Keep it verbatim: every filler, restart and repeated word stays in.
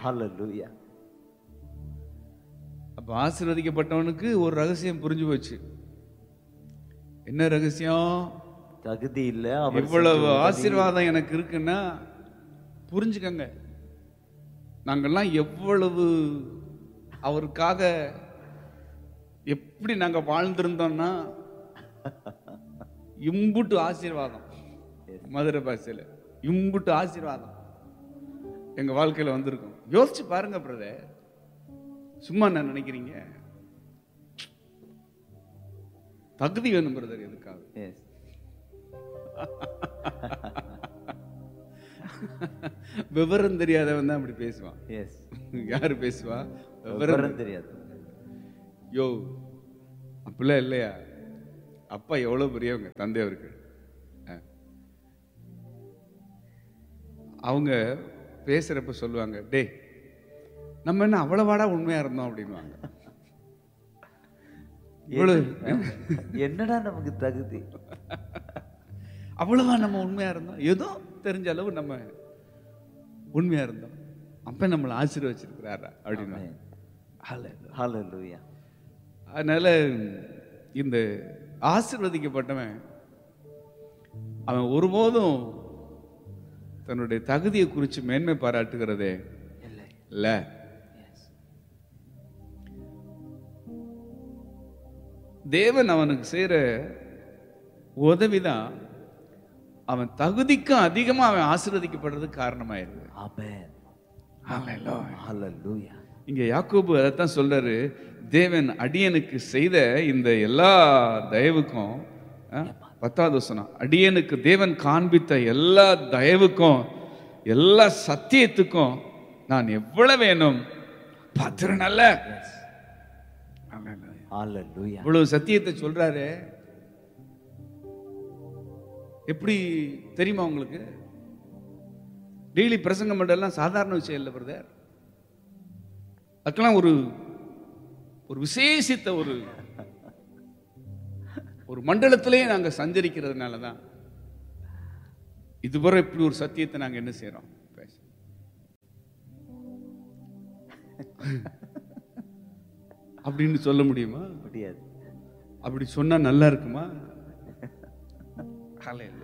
ஹல்லேலூயா. அப்ப ஆசீர்வதிக்கப்பட்டவனுக்கு ஒரு ரகசியம் புரிஞ்சு போச்சு. என்ன ரகசியம்? தகுதி இல்ல, அவர் இவ்வளவு ஆசீர்வாதம் எனக்கு இருக்குன்னா புரிஞ்சுக்கங்க, நாங்கெல்லாம் எவ்வளவு அவருக்காக எப்படி நாங்க வாழ்ந்திருந்தோம்னா இம்புட்டு ஆசீர்வாதம். மதுரை பாஷையில இம்புட்டு ஆசீர்வாதம் எங்க வாழ்க்கையில வந்திருக்கும். யோசிச்சு பாருங்க பிரதர், சும்மா என்ன நினைக்கிறீங்க? தகுதி வேணும் பிரதர். எதுக்காக? விவரம் தெரியாதவன் தான் அப்படி பேசுவான். யாரு பேசுவா? விவரம் தெரியாது. யோ அப்படிலாம் இல்லையா? அப்பா எவ்வளவு பெரியவங்க, தந்தை அவர்கள். அவங்க பேசுறப்ப சொல்லுவாங்க, டே நம்ம என்ன அவ்வளவாடா உண்மையா இருந்தோம் அப்படின்வாங்க. என்னடா நமக்கு தகுதி, அவ்வளவா நம்ம உண்மையா இருந்தோம், ஏதோ தெரிஞ்ச அளவு நம்ம உண்மையா இருந்தோம், அப்ப நம்மளை ஆசீர்வச்சிருக்கிறாரா அப்படின்னு. அதனால இந்த ஆசீர்வதிக்கப்பட்டவன் அவன் ஒருபோதும் தன்னுடைய தகுதியை குறித்து மேன்மை பாராட்டுகிறதே இல்ல. தேவன் அவனுக்கு செய்யற உதவிதான் அவன் தகுதிக்கும் அதிகமா அவன் ஆசீர்வதிக்கப்படுறதுக்கு காரணமாயிருக்கு. இங்க யாக்கோபு அதைத்தான் சொல்றாரு, தேவன் அடியனுக்கு செய்த இந்த எல்லா தயவுக்கும், பத்தாவது வசனம், அடியனுக்கு தேவன் காண்பித்த எல்லா தயவுக்கும் எல்லா சத்தியத்துக்கும் நான் எவ்வளவு வேணும் பாத்திரம் அல்ல. இவ்வளவு சத்தியத்தை சொல்றாரு. எப்படி தெரியுமா உங்களுக்கு? டெய்லி பிரசங்கம் பண்றதெல்லாம் சாதாரண விஷயம் இல்லை பிரதர். அதுக்கெல்லாம் ஒரு ஒரு விசேஷித்த ஒரு ஒரு மண்டலத்திலேயே நாங்க சஞ்சரிக்கிறதுனால தான் இதுவரை இப்படி ஒரு சத்தியத்தை நாங்க என்ன செய்யறோம். அப்படின்னு சொல்ல முடியுமா? முடியாது. அப்படி சொன்னா நல்லா இருக்குமா?